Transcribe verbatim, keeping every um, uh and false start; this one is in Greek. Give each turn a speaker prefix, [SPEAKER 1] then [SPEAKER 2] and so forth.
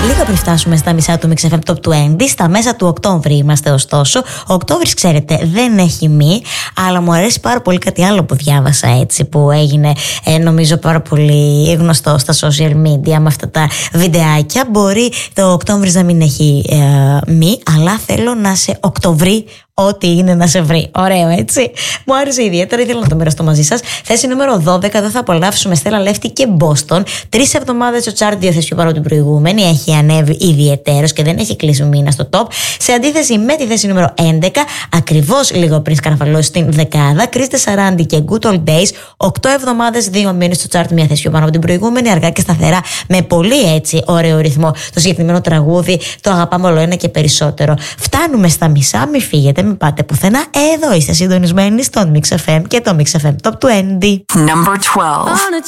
[SPEAKER 1] Λίγο πριν φτάσουμε στα μισά του Mix εφ εμ Top είκοσι, στα μέσα του Οκτώβρη είμαστε ωστόσο. Ο Οκτώβρης, ξέρετε, δεν έχει μη, αλλά μου αρέσει πάρα πολύ κάτι άλλο που διάβασα έτσι, που έγινε ε, νομίζω πάρα πολύ γνωστό στα social media με αυτά τα βιντεάκια. Μπορεί το Οκτώβρης να μην έχει ε, μη, αλλά θέλω να σε Οκτωβρεί ό,τι είναι να σε βρει. Ωραίο, έτσι. Μου άρεσε ιδιαίτερα, ήθελα να το μοιραστώ μαζί σας. Θέση νούμερο δώδεκα, εδώ θα απολαύσουμε Στέλλα Λέφτη και Boston. Τρεις εβδομάδες στο chart, δύο θέσεις πιο παρά την προηγούμενη. Έχει ανέβει ιδιαιτέρως και δεν έχει κλείσει μήνα στο top. Σε αντίθεση με τη θέση νούμερο έντεκα, ακριβώς λίγο πριν σκαρφαλώσει στην δεκάδα, Κρίστη Σαράντη και Good Old Days. Οκτώ εβδομάδες, δύο μήνες στο chart, μία θέση πιο πάνω από την προηγούμενη. Αργά και σταθερά, με πολύ έτσι ωραίο ρυθμό. Το συγκεκριμένο τραγούδι το αγαπάμε όλο ένα και περισσότερο. Φτάνουμε στα μισά, μην φύγετε. Μην πάτε πουθενά, εδώ είστε συντονισμένοι στον Mix εφ εμ και το Mix εφ εμ Top είκοσι.
[SPEAKER 2] Number twelve.